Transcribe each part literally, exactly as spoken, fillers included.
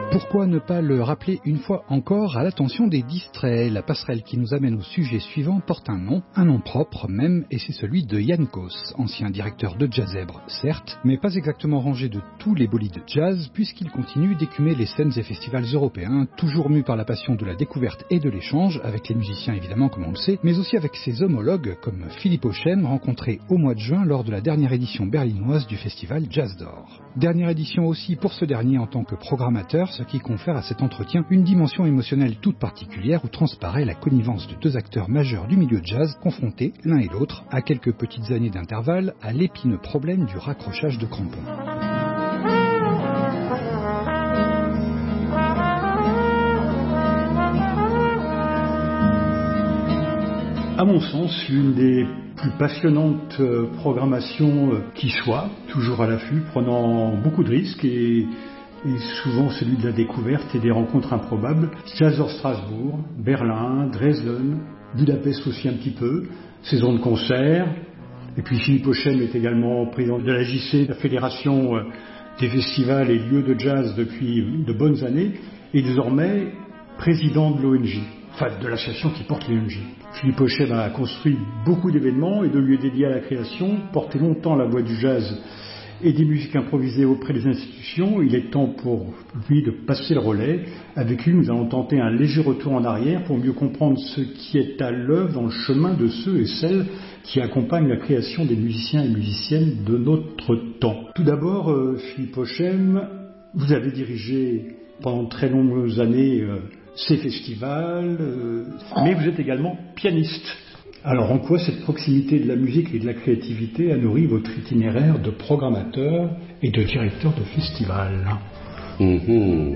Pourquoi ne pas le rappeler une fois encore à l'attention des distraits? La passerelle qui nous amène au sujet suivant porte un nom, un nom propre même, et c'est celui de Jan Kos, ancien directeur de Jazzèbre, certes, mais pas exactement rangé de tous les bolides de jazz, puisqu'il continue d'écumer les scènes et festivals européens, toujours mu par la passion de la découverte et de l'échange, avec les musiciens évidemment comme on le sait, mais aussi avec ses homologues comme Philippe Ochem, rencontré au mois de juin lors de la dernière édition berlinoise du festival Jazz d'Or. Dernière édition aussi pour ce dernier en tant que programmateur, ce qui confère à cet entretien une dimension émotionnelle toute particulière où transparaît la connivence de deux acteurs majeurs du milieu jazz confrontés l'un et l'autre, à quelques petites années d'intervalle, à l'épineux problème du raccrochage de crampons. À mon sens, l'une des plus passionnantes programmations qui soit, toujours à l'affût, prenant beaucoup de risques et et souvent celui de la découverte et des rencontres improbables. Jazzor Strasbourg, Berlin, Dresden, Budapest aussi un petit peu, saison de concert. Et puis Philippe Ochem est également président de la J C, la Fédération des festivals et lieux de jazz depuis de bonnes années, et désormais président de l'O N J, enfin de l'association qui porte l'O N J. Philippe Ochem a construit beaucoup d'événements et de lieux dédiés à la création, porté longtemps la voix du jazz et des musiques improvisées auprès des institutions. Il est temps pour lui de passer le relais. Avec lui, nous allons tenter un léger retour en arrière pour mieux comprendre ce qui est à l'œuvre dans le chemin de ceux et celles qui accompagnent la création des musiciens et musiciennes de notre temps. Tout d'abord, euh, Philippe Ochem, vous avez dirigé pendant très longues années euh, ces festivals, euh, mais vous êtes également pianiste. Alors, en quoi cette proximité de la musique et de la créativité a nourri votre itinéraire de programmateur et de directeur de festival? Mmh.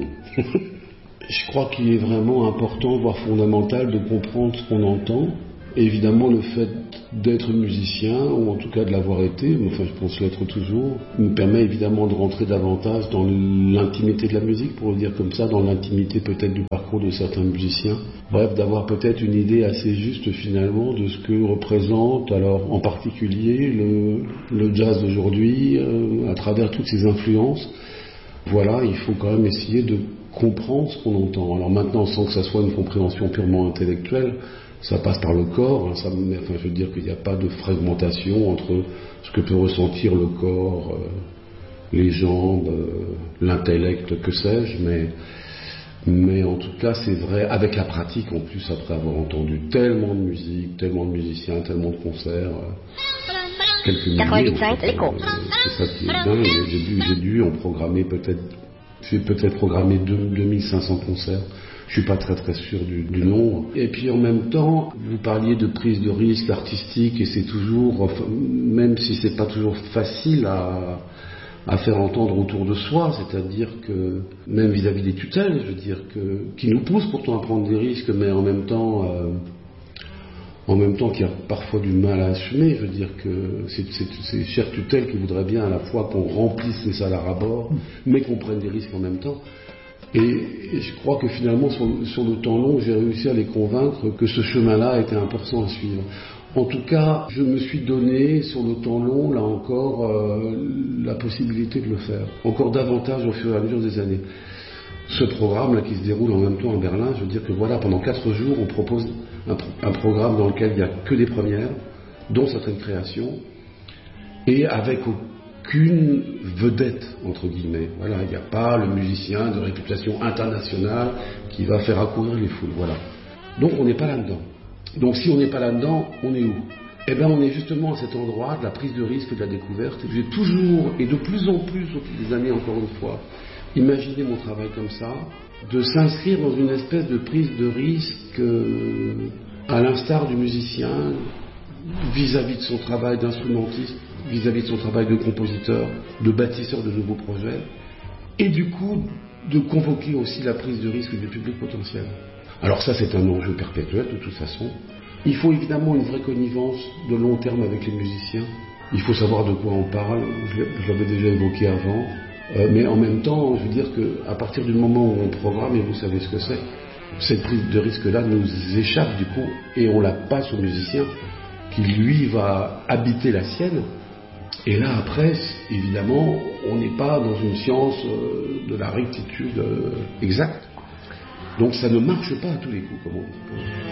Je crois qu'il est vraiment important, voire fondamental, de comprendre ce qu'on entend. Évidemment, le fait d'être musicien, ou en tout cas de l'avoir été, enfin je pense l'être toujours, me permet évidemment de rentrer davantage dans l'intimité de la musique, pour le dire comme ça, dans l'intimité peut-être du parcours de certains musiciens. Bref, d'avoir peut-être une idée assez juste finalement de ce que représente, alors en particulier, le, le jazz d'aujourd'hui, euh, à travers toutes ses influences. Voilà, il faut quand même essayer de comprendre ce qu'on entend. Alors maintenant, sans que ça soit une compréhension purement intellectuelle, ça passe par le corps, hein, ça, enfin, je veux dire qu'il n'y a pas de fragmentation entre ce que peut ressentir le corps, euh, les jambes, euh, l'intellect, que sais-je, mais, mais en tout cas c'est vrai, avec la pratique en plus, après avoir entendu tellement de musique, tellement de musiciens, tellement de concerts, euh, quelques milliers, en fait, euh, c'est ça qui est dingue. J'ai dû, j'ai dû en programmer peut-être, j'ai peut-être programmé deux mille cinq cents concerts. Je suis pas très très sûr du, du nombre. Et puis en même temps, vous parliez de prise de risque artistique et c'est toujours, même si c'est pas toujours facile à, à faire entendre autour de soi, c'est-à-dire que même vis-à-vis des tutelles, je veux dire que qui nous poussent pourtant à prendre des risques, mais en même temps, euh, en même temps qu'il y a parfois du mal à assumer. Je veux dire que c'est, c'est, c'est chères tutelles qui voudraient bien à la fois qu'on remplisse les salaires à bord, mais qu'on prenne des risques en même temps. Et, et je crois que finalement, sur, sur le temps long, j'ai réussi à les convaincre que ce chemin-là était important à suivre. En tout cas, je me suis donné, sur le temps long, là encore, euh, la possibilité de le faire. Encore davantage au fur et à mesure des années. Ce programme-là qui se déroule en même temps à Berlin, je veux dire que voilà, pendant quatre jours, on propose un, un programme dans lequel il n'y a que des premières, dont certaines créations, et avec qu'une vedette, entre guillemets. Voilà, il n'y a pas le musicien de réputation internationale qui va faire accourir les foules. Voilà. Donc on n'est pas là-dedans. Donc si on n'est pas là-dedans, on est où? Eh bien on est justement à cet endroit de la prise de risque et de la découverte. J'ai toujours, et de plus en plus au fil des années encore une fois, imaginé mon travail comme ça, de s'inscrire dans une espèce de prise de risque euh, à l'instar du musicien vis-à-vis de son travail d'instrumentiste, vis-à-vis de son travail de compositeur, de bâtisseur de nouveaux projets, et du coup de convoquer aussi la prise de risque du public potentiel. Alors ça c'est un enjeu perpétuel de toute façon. Il faut évidemment une vraie connivence de long terme avec les musiciens. Il faut savoir de quoi on parle, je l'avais déjà évoqué avant, euh, mais en même temps, je veux dire qu'à partir du moment où on programme, et vous savez ce que c'est, cette prise de risque-là nous échappe du coup, et on la passe au musicien qui lui va habiter la sienne. Et là après, évidemment, on n'est pas dans une science euh, de la rectitude euh, exacte. Donc ça ne marche pas à tous les coups, comme on dit.